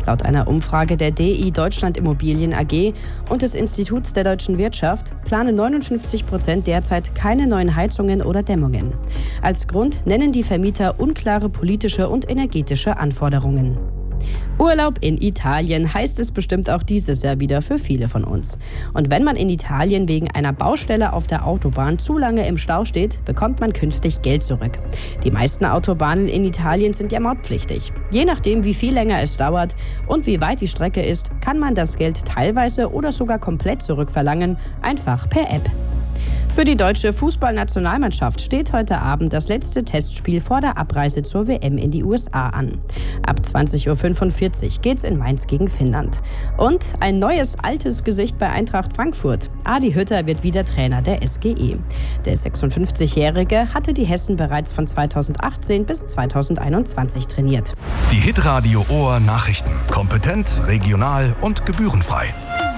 Laut einer Umfrage der DI Deutschland Immobilien AG und des Instituts der deutschen Wirtschaft planen 59% derzeit keine neuen Heizungen oder Dämmungen. Als Grund nennen die Vermieter unklare politische und energetische Anforderungen. Urlaub in Italien heißt es bestimmt auch dieses Jahr wieder für viele von uns. Und wenn man in Italien wegen einer Baustelle auf der Autobahn zu lange im Stau steht, bekommt man künftig Geld zurück. Die meisten Autobahnen in Italien sind ja mautpflichtig. Je nachdem, wie viel länger es dauert und wie weit die Strecke ist, kann man das Geld teilweise oder sogar komplett zurückverlangen, einfach per App. Für die deutsche Fußballnationalmannschaft steht heute Abend das letzte Testspiel vor der Abreise zur WM in die USA an. Ab 20.45 Uhr geht's in Mainz gegen Finnland. Und ein neues, altes Gesicht bei Eintracht Frankfurt. Adi Hütter wird wieder Trainer der SGE. Der 56-Jährige hatte die Hessen bereits von 2018 bis 2021 trainiert. Die Hitradio Ohr Nachrichten. Kompetent, regional und gebührenfrei.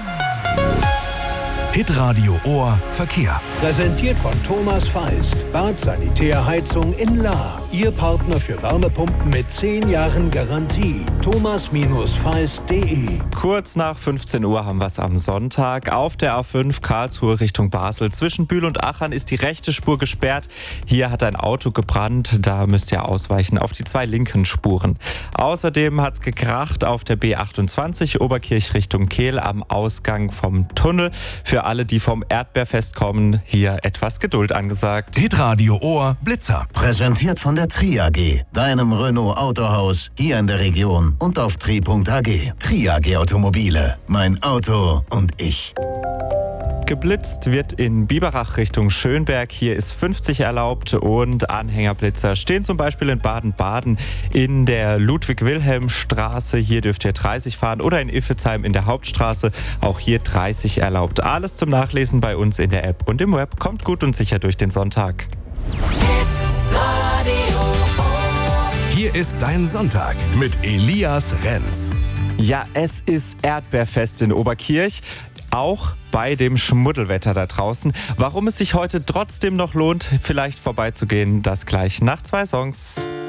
Hitradio Ohr Verkehr. Präsentiert von Thomas Feist. Bad Sanitär Heizung in Lahr. Ihr Partner für Wärmepumpen mit 10 Jahren Garantie. thomas-feist.de. Kurz nach 15 Uhr haben wir es am Sonntag. Auf der A5 Karlsruhe Richtung Basel. Zwischen Bühl und Achern ist die rechte Spur gesperrt. Hier hat ein Auto gebrannt. Da müsst ihr ausweichen auf die 2 linken Spuren. Außerdem hat es gekracht auf der B28 Oberkirch Richtung Kehl am Ausgang vom Tunnel. Für alle, die vom Erdbeerfest kommen, hier etwas Geduld angesagt. Hitradio Ohr Blitzer. Präsentiert von der Tri AG, deinem Renault Autohaus hier in der Region und auf tri.ag. Tri AG Automobile, mein Auto und ich. Geblitzt wird in Biberach Richtung Schönberg. Hier ist 50 erlaubt und Anhängerblitzer stehen zum Beispiel in Baden-Baden in der Ludwig-Wilhelm-Straße. Hier dürft ihr 30 fahren oder in Iffezheim in der Hauptstraße. Auch hier 30 erlaubt. Alles zum Nachlesen bei uns in der App und im Web. Kommt gut und sicher durch den Sonntag. Hier ist dein Sonntag mit Elias Renz. Ja, es ist Erdbeerfest in Oberkirch. Auch bei dem Schmuddelwetter da draußen. Warum es sich heute trotzdem noch lohnt, vielleicht vorbeizugehen, das gleich nach 2 Songs.